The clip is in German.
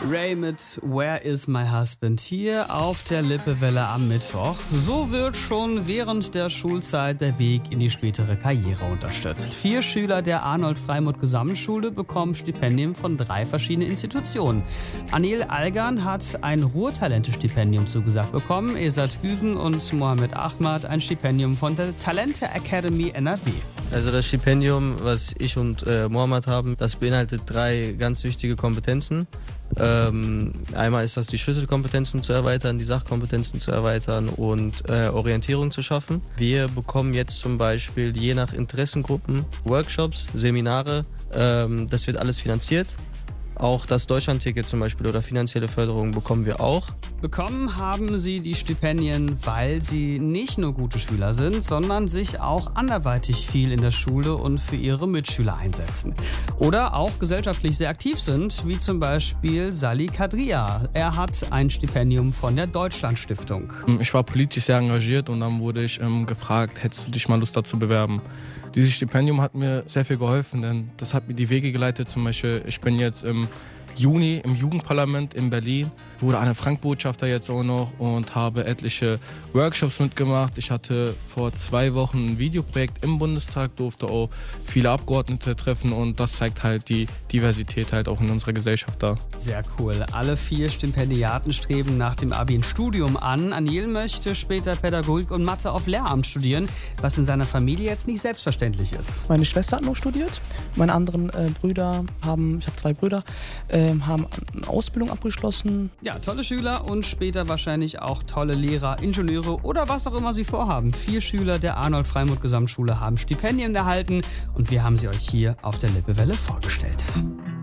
Ray mit Where is my husband hier auf der Lippewelle am Mittwoch. So wird schon während der Schulzeit der Weg in die spätere Karriere unterstützt. 4 Schüler der Arnold-Freimut-Gesamtschule bekommen Stipendien von 3 verschiedenen Institutionen. Anil Algan hat ein Ruhrtalente-Stipendium zugesagt bekommen, Esat Güven und Mohammed Ahmad ein Stipendium von der Talente Academy NRW. Also das Stipendium, was ich und Mohammed haben, das beinhaltet 3 ganz wichtige Kompetenzen. Einmal ist das, die Schlüsselkompetenzen zu erweitern, die Sachkompetenzen zu erweitern und Orientierung zu schaffen. Wir bekommen jetzt zum Beispiel je nach Interessengruppen Workshops, Seminare, das wird alles finanziert. Auch das Deutschlandticket zum Beispiel oder finanzielle Förderung bekommen wir auch. Bekommen haben sie die Stipendien, weil sie nicht nur gute Schüler sind, sondern sich auch anderweitig viel in der Schule und für ihre Mitschüler einsetzen. Oder auch gesellschaftlich sehr aktiv sind, wie zum Beispiel Salih Kadria. Er hat ein Stipendium von der Deutschlandstiftung. Ich war politisch sehr engagiert und dann wurde ich gefragt, hättest du dich mal Lust dazu bewerben? Dieses Stipendium hat mir sehr viel geholfen, denn das hat mir die Wege geleitet. Zum Beispiel, ich bin jetzt im Juni im Jugendparlament in Berlin, wurde Anne-Frank-Botschafter jetzt auch noch und habe etliche Workshops mitgemacht. Ich hatte vor 2 Wochen ein Videoprojekt im Bundestag, durfte auch viele Abgeordnete treffen und das zeigt halt die Diversität halt auch in unserer Gesellschaft da. Sehr cool. Alle 4 Stipendiaten streben nach dem Abi ein Studium an. Anil möchte später Pädagogik und Mathe auf Lehramt studieren, was in seiner Familie jetzt nicht selbstverständlich ist. Meine Schwester hat noch studiert. Meine anderen Brüder haben, ich habe 2 Brüder, haben eine Ausbildung abgeschlossen. Ja, tolle Schüler und später wahrscheinlich auch tolle Lehrer, Ingenieure oder was auch immer sie vorhaben. 4 Schüler der Arnold-Freimut-Gesamtschule haben Stipendien erhalten und wir haben sie euch hier auf der Lippewelle vorgestellt.